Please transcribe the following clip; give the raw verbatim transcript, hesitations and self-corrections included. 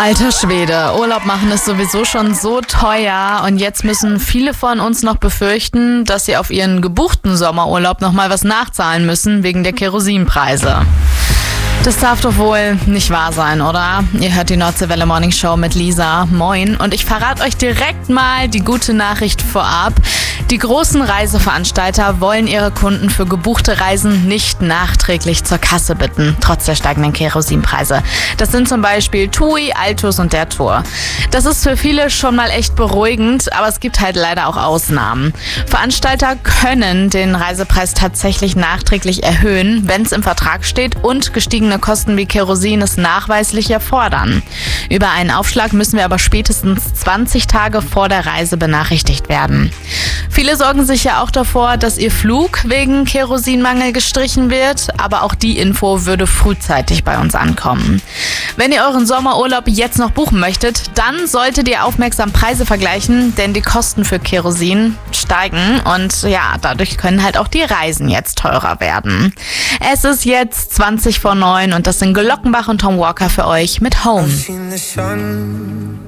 Alter Schwede, Urlaub machen ist sowieso schon so teuer und jetzt müssen viele von uns noch befürchten, dass sie auf ihren gebuchten Sommerurlaub nochmal was nachzahlen müssen wegen der Kerosinpreise. Das darf doch wohl nicht wahr sein, oder? Ihr hört die Nordseewelle Morning Show mit Lisa. Moin. Und ich verrate euch direkt mal die gute Nachricht vorab. Die großen Reiseveranstalter wollen ihre Kunden für gebuchte Reisen nicht nachträglich zur Kasse bitten, trotz der steigenden Kerosinpreise. Das sind zum Beispiel TUI, Altus und der Tour. Das ist für viele schon mal echt beruhigend, aber es gibt halt leider auch Ausnahmen. Veranstalter können den Reisepreis tatsächlich nachträglich erhöhen, wenn es im Vertrag steht und gestiegene Kosten wie Kerosin es nachweislich erfordern. Über einen Aufschlag müssen wir aber spätestens zwanzig Tage vor der Reise benachrichtigt werden. Viele sorgen sich ja auch davor, dass ihr Flug wegen Kerosinmangel gestrichen wird, aber auch die Info würde frühzeitig bei uns ankommen. Wenn ihr euren Sommerurlaub jetzt noch buchen möchtet, dann solltet ihr aufmerksam Preise vergleichen, denn die Kosten für Kerosin steigen und ja, dadurch können halt auch die Reisen jetzt teurer werden. Es ist jetzt zwanzig vor neun und das sind Glockenbach und Tom Walker für euch mit Home.